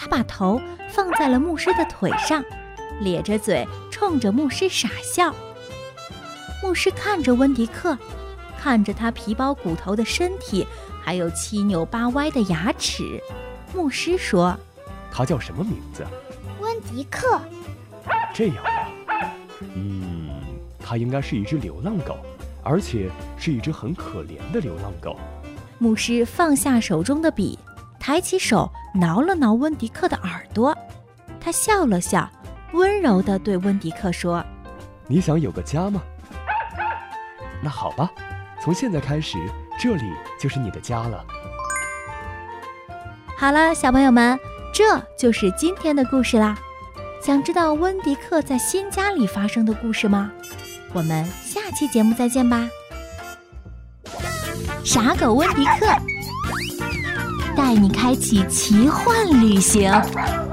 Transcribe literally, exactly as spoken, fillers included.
他把头放在了牧师的腿上，咧着嘴冲着牧师傻笑。牧师看着温迪克，看着他皮包骨头的身体，还有七扭八歪的牙齿，牧师说： 他叫什么名字？ 温迪克。 这样啊，嗯，他应该是一只流浪狗，而且是一只很可怜的流浪狗。 牧师放下手中的笔，抬起手挠了挠温迪克的耳朵，他笑了笑，温柔地对温迪克说： 你想有个家吗？那好吧，从现在开始，这里就是你的家了。 好了，小朋友们，这就是今天的故事啦。想知道温迪克在新家里发生的故事吗？我们下期节目再见吧。傻狗温迪克带你开启奇幻旅行。